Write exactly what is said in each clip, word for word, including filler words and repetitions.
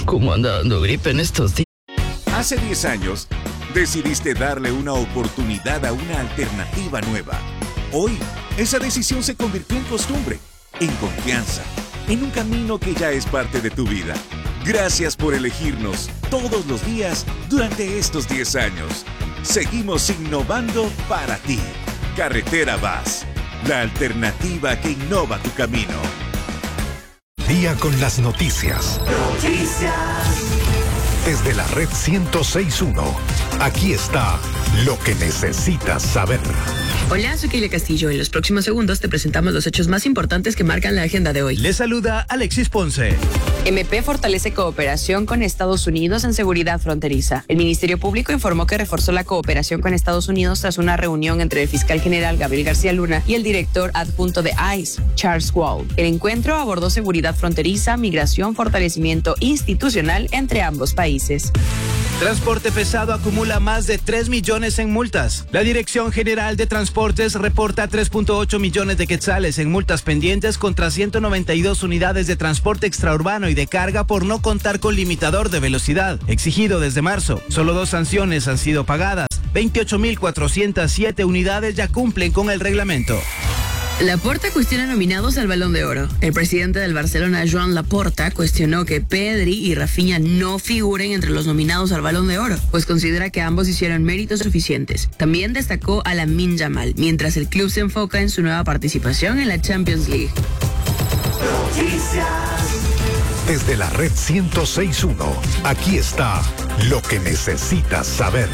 ¿Cómo anda dando gripe en estos días? Hace diez años, decidiste darle una oportunidad a una alternativa nueva. Hoy, esa decisión se convirtió en costumbre, en confianza, en un camino que ya es parte de tu vida. Gracias por elegirnos todos los días durante estos diez años. Seguimos innovando para ti. Carretera Vaz, la alternativa que innova tu camino. Día con las noticias. Noticias. Desde la red ciento seis punto uno, aquí está lo que necesitas saber. Hola, soy Keila Castillo. En los próximos segundos te presentamos los hechos más importantes que marcan la agenda de hoy. Le saluda Alexis Ponce. M P fortalece cooperación con Estados Unidos en seguridad fronteriza. El Ministerio Público informó que reforzó la cooperación con Estados Unidos tras una reunión entre el fiscal general Gabriel García Luna y el director adjunto de ICE, Charles Wall. El encuentro abordó seguridad fronteriza, migración, fortalecimiento institucional entre ambos países. Transporte pesado acumula más de tres millones en multas. La Dirección General de Transportes reporta tres punto ocho millones de quetzales en multas pendientes contra ciento noventa y dos unidades de transporte extraurbano y de carga por no contar con limitador de velocidad, exigido desde marzo. Solo dos sanciones han sido pagadas. veintiocho mil cuatrocientas siete unidades ya cumplen con el reglamento. Laporta cuestiona nominados al Balón de Oro. El presidente del Barcelona, Joan Laporta, cuestionó que Pedri y Rafinha no figuren entre los nominados al Balón de Oro, pues considera que ambos hicieron méritos suficientes. También destacó a Lamine Yamal, mientras el club se enfoca en su nueva participación en la Champions League. Noticias. Desde la red ciento seis punto uno, aquí está lo que necesitas saber.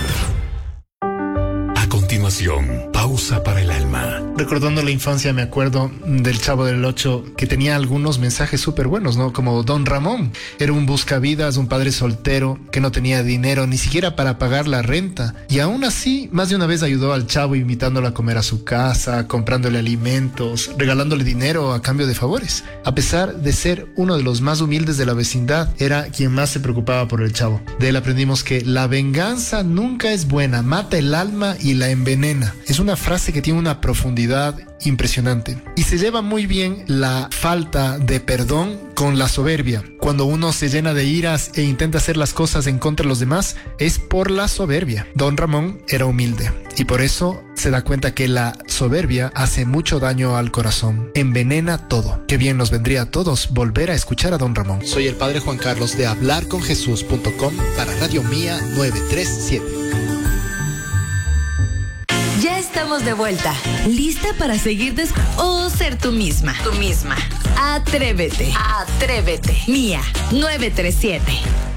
A continuación, pausa para el alma. Recordando la infancia, me acuerdo del Chavo del Ocho, que tenía algunos mensajes súper buenos, ¿no? Como Don Ramón. Era un buscavidas, un padre soltero que no tenía dinero ni siquiera para pagar la renta. Y aún así, más de una vez ayudó al chavo invitándolo a comer a su casa, comprándole alimentos, regalándole dinero a cambio de favores. A pesar de ser uno de los más humildes de la vecindad, era quien más se preocupaba por el chavo. De él aprendimos que la venganza nunca es buena, mata el alma y la envenena. Es una frase que tiene una profundidad impresionante y se lleva muy bien la falta de perdón con la soberbia. Cuando uno se llena de iras e intenta hacer las cosas en contra de los demás, es por la soberbia. Don Ramón era humilde y por eso se da cuenta que la soberbia hace mucho daño al corazón, envenena todo. Qué bien nos vendría a todos volver a escuchar a Don Ramón. Soy el Padre Juan Carlos de hablar con jesús punto com para Radio Mía novecientos treinta y siete. Ya estamos de vuelta, lista para seguir des... o ser tú misma. Tú misma. Atrévete. Atrévete. Mía novecientos treinta y siete.